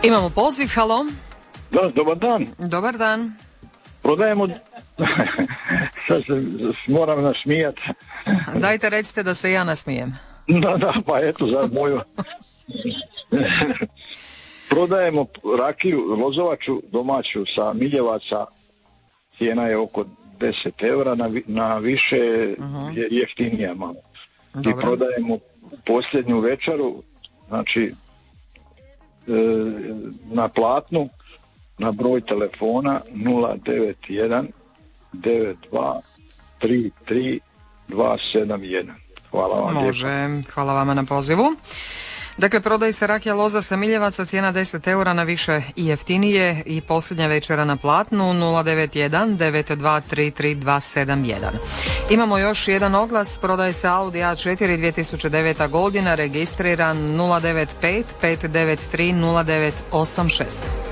Imamo poziv, halo. Da, dobar dan. Dobar dan. Prodajemo... Sad se moram nasmijat. Dajte recite da se ja nasmijem. Da, pa eto za moju. Prodajemo rakiju lozovaču domaću sa Miljevaca. Cijena je oko 10 eura, na više je jeftinija malo. Dobro. I prodajemo posljednju večeru, znači na platnu, na broj telefona 091 92 33 271. Hvala vam lijepo. Može, hvala vama na pozivu. Dakle, prodaje se rakija loza sa Miljevaca, cijena 10 eura, na više i jeftinije, i posljednja večera na platnu 091 92 33 271. Imamo još jedan oglas, prodaje se Audi A4 2009. godina, registriran 095 593 0986.